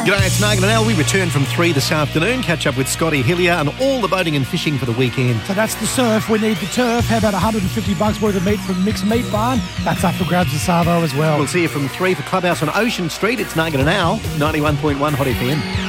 G'day, it's Nagin and Al. We return from 3 this afternoon. Catch up with Scotty Hillier and all the boating and fishing for the weekend. So that's the surf. We need the turf. How about $150 worth of meat from Mixed Meat Barn? That's up for grabs at Savo as well. We'll see you from 3 for Clubhouse on Ocean Street. It's Nagin and Al, 91.1 Hot FM.